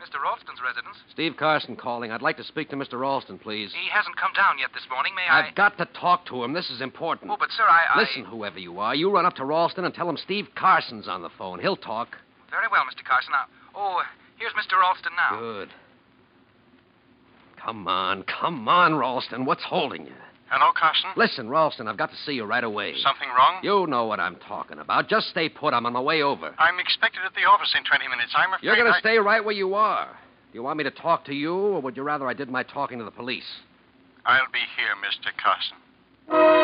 Mr. Ralston's residence. Steve Carson calling. I'd like to speak to Mr. Ralston, please. He hasn't come down yet this morning. May I... I've got to talk to him. This is important. Oh, but, sir, I... Listen, whoever you are, you run up to Ralston and tell him Steve Carson's on the phone. He'll talk. Very well, Mr. Carson. Now, here's Mr. Ralston now. Good. Come on, Ralston. What's holding you? Hello, Carson? Listen, Ralston, I've got to see you right away. Something wrong? You know what I'm talking about. Just stay put. I'm on my way over. I'm expected at the office in 20 minutes. I'm afraid You're going to stay right where you are. Do you want me to talk to you, or would you rather I did my talking to the police? I'll be here, Mr. Carson.